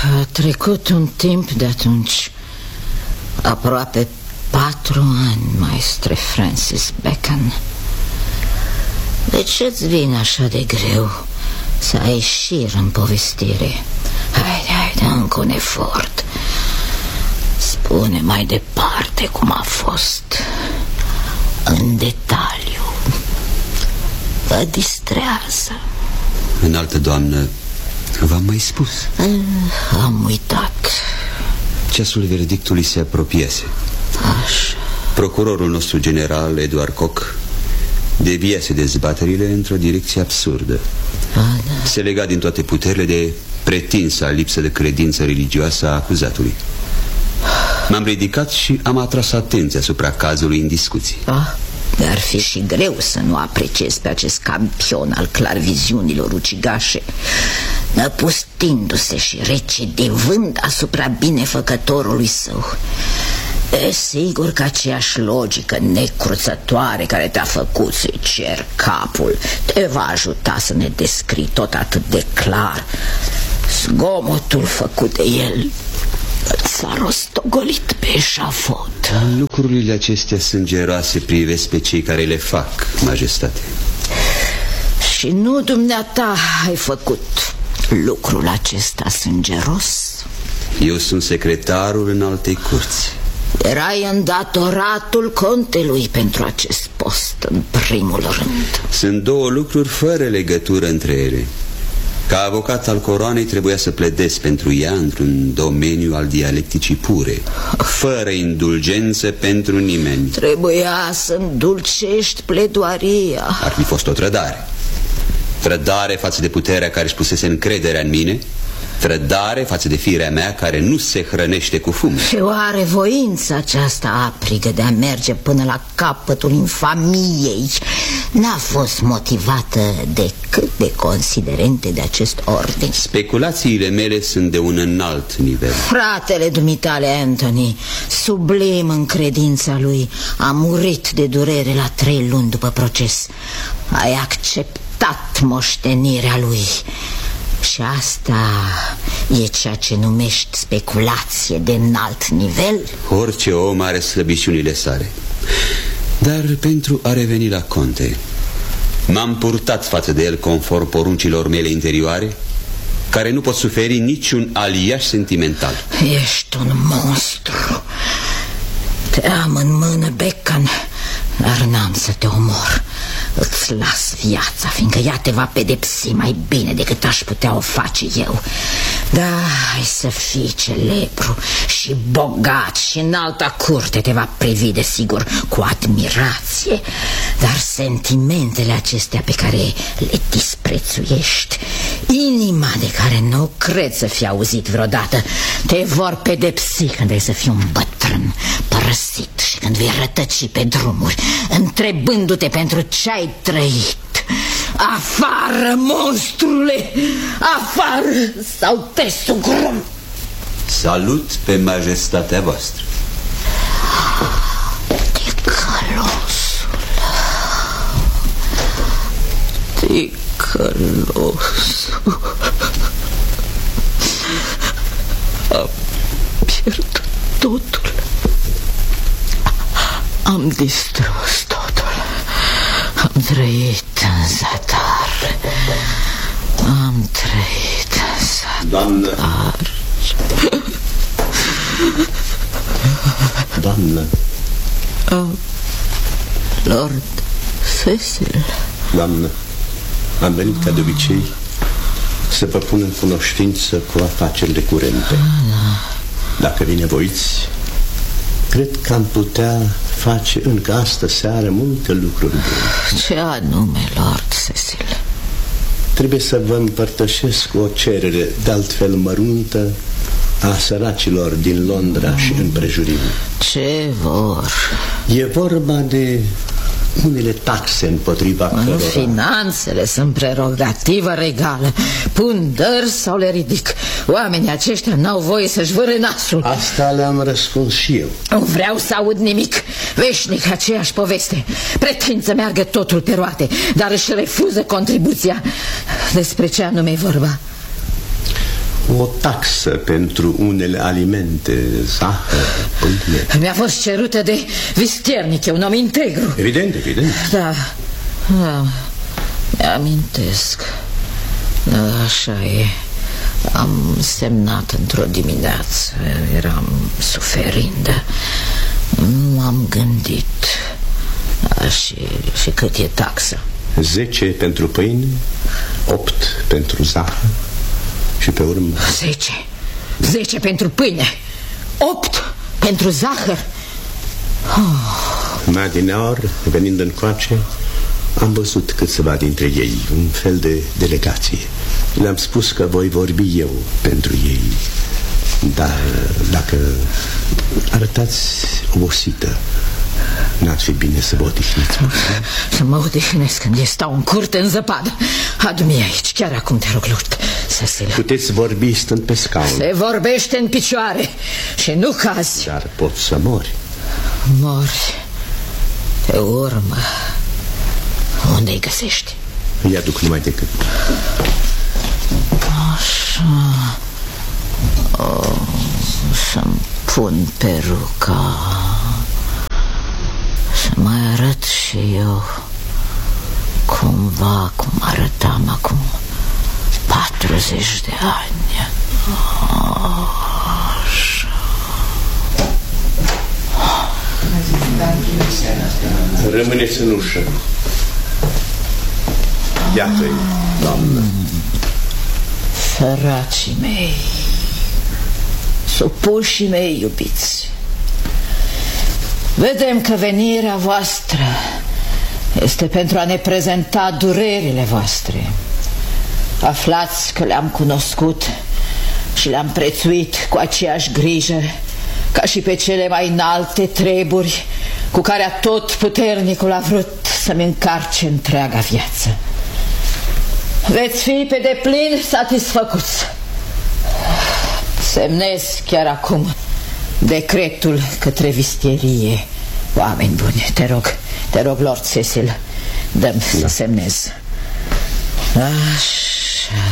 A trecut un timp de atunci. Aproape 4 ani, maestre Francis Bacon. De ce-ți vine așa de greu să ai șir în povestire? Haide, încă un efort. Spune mai departe cum a fost, în detaliu. Vă distrează. Înaltă doamnă, v-am mai spus. Am uitat. Ceasul veredictului se apropiase. Așa. Procurorul nostru general, Edward Koch, deviase dezbaterile într-o direcție absurdă. Da. Se lega din toate puterile de pretinsa lipsă de credință religioasă a acuzatului. M-am ridicat și am atras atenția asupra cazului în discuții. Dar fi și greu să nu apreciez pe acest campion al clarviziunilor ucigașe, năpustindu-se și recidivând asupra binefăcătorului său. Sigur că aceeași logică necruțătoare care te-a făcut să-i cer capul te va ajuta să ne descrii tot atât de clar zgomotul făcut de el. S-a rostogolit pe eșafod. Lucrurile acestea sângeroase privesc pe cei care le fac, majestate. Și nu dumneata ai făcut lucrul acesta sângeros? Eu sunt secretarul înaltei curți. Erai îndatoratul contelui pentru acest post în primul rând. Sunt două lucruri fără legătură între ele. Ca avocat al coroanei trebuia să pledez pentru ea într-un domeniu al dialecticii pure, fără indulgență pentru nimeni. Trebuia să îndulcești pledoaria. Ar fi fost o trădare. Trădare față de puterea care își pusese încrederea în mine, trădare față de firea mea care nu se hrănește cu fum. Și oare voința aceasta aprigă de a merge până la capătul infamiei n-a fost motivată decât de considerente de acest ordin? Speculațiile mele sunt de un înalt nivel. Fratele dumitale Anthony, sublim în credința lui, a murit de durere la 3 luni după proces. Ai acceptat moștenirea lui. Și asta e ceea ce numești speculație de înalt nivel? Orice om are slăbiciunile sale. Dar pentru a reveni la conte, m-am purtat față de el conform poruncilor mele interioare, care nu pot suferi niciun aliaș sentimental. Ești un monstru. Te am în mână, Bacon, dar n-am să te omor. Îți las viața, fiindcă ea te va pedepsi mai bine decât aș putea o face eu. Da, ai să fii celebru și bogat și în alta curte te va privi, desigur, cu admirație. Dar sentimentele acestea pe care le disprețuiești, inima de care nu cred să fi auzit vreodată, te vor pedepsi când ai să fii un bătrân părăsit și când vei rătăci pe drumuri, întrebându-te pentru ce ai trăit. Afară, monstrule! Afară sau te sugrum! Salut pe majestatea voastră. Ticălosul, ticălosul, am pierdut totul. Am distrus totul. Am trăit în zadar. Am trăit în zadar. Doamnă. Doamnă. Lord Cecil. Doamnă, am venit ca de obicei să vă pun în cunoștință cu afacerile curente. Dacă binevoiți, cred că am putea face încă astă seară multe lucruri bune. Ce anume, Lord Cecil? Trebuie să vă împărtășesc o cerere de altfel măruntă a săracilor din Londra și împrejurimi. Ce vor? E vorba de unele taxe împotriva cărora... Finanțele sunt prerogativă regală. Pun dări sau le ridic. Oamenii aceștia n-au voie să-și vâre nasul. Asta le-am răspuns și eu. Nu vreau să aud nimic. Veșnic aceeași poveste. Pretind să meargă totul pe roate, dar își refuză contribuția. Despre ce anume-i vorba? o taxă pentru unele alimente, zahăr, pâine. Mi-a fost cerută de Vistiernic, un om integru. Evident, evident. Da, mi-amintesc. Așa e. Am semnat într-o dimineață. Eram suferindă. M-am gândit. Și cât e taxa? 10 pentru pâine, 8 pentru zahăr și pe urmă 10 pentru pâine, 8 pentru zahăr. Mai adineaori, venind încoace, am văzut câțiva dintre ei, un fel de delegație. Le-am spus că voi vorbi eu pentru ei. Dar dacă arătați obosită, n-ar fi bine să vă odihniți. Să mă odihnesc când stau în curte în zăpadă. Adu-mi aici, chiar acum te rog, Lord Cecil. Puteți vorbi stând pe scaun. Se vorbește în picioare și nu cazi. Dar poți să mori. Mori pe urmă. Unde-i găsești? Îi aduc numai decât. Așa. Să-mi pun peruca. Să mai arăt și eu cumva cum arătam acum 40 de ani. Așa. Rămâneți în ușă. Iată-i, doamnă. Săracii mei, supușii mei iubiți, vedem că venirea voastră este pentru a ne prezenta durerile voastre. Aflați că le-am cunoscut și le-am prețuit cu aceeași grijă ca și pe cele mai înalte treburi cu care Atotputernicul a vrut să-mi încarce întreaga viață. Veți fi pe deplin satisfăcuți. Semnez chiar acum decretul către vistierie. Oameni buni, te rog, Lord Cecil, dă-mi să semnez. Așa.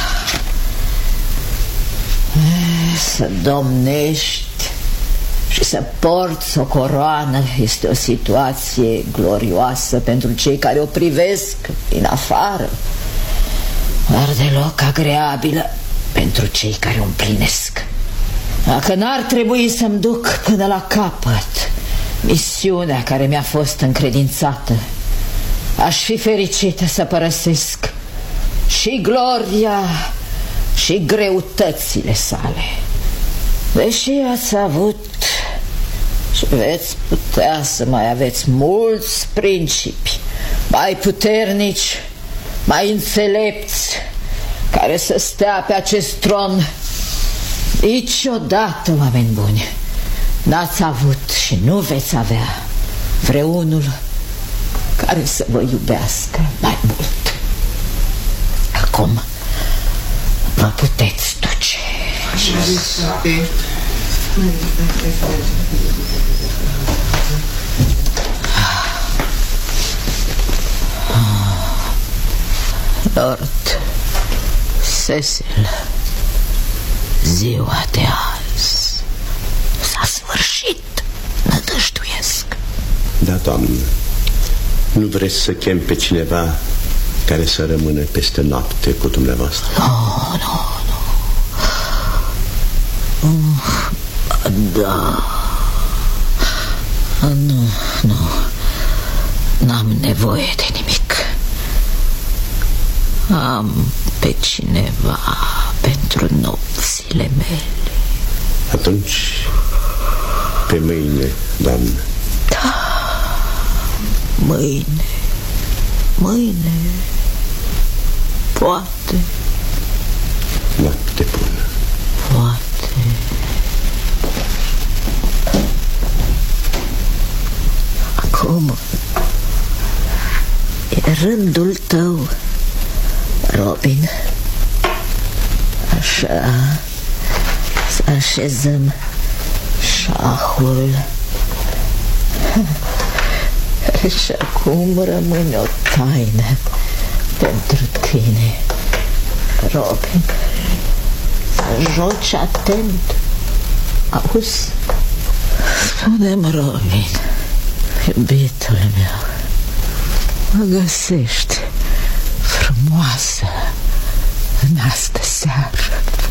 Să domnești și să porți o coroană este o situație glorioasă pentru cei care o privesc din afară, dar deloc agreabilă pentru cei care o împlinesc. Dacă n-ar trebui să-mi duc până la capăt misiunea care mi-a fost încredințată, aș fi fericită să părăsesc și gloria și greutățile sale. Deși ați avut și veți putea să mai aveți mulți principi mai puternici, mai înțelepți, care să stea pe acest tron, niciodată, oameni buni, n-ați avut și nu veți avea vreunul care să vă iubească mai mult. Acum vă puteți duce. Lord Cecil, ziua de azi s-a sfârșit, nădăjduiesc. Da, doamnă. Nu vreți să chem pe cineva care să rămână peste noapte cu dumneavoastră? Nu. Da. Nu. N-am nevoie de nimic. Am pe cineva pentru nopțile mele. Atunci, pe mâine, doamnă. Da, mâine, poate. Noapte bună. Poate. Acum e rândul tău, Robin. Așa. Să așezăm șahul. Și acum rămâne o taină pentru tine, Robin. joci atent. Auzi? Spune-mi, Robin, iubitul meu, mă găsești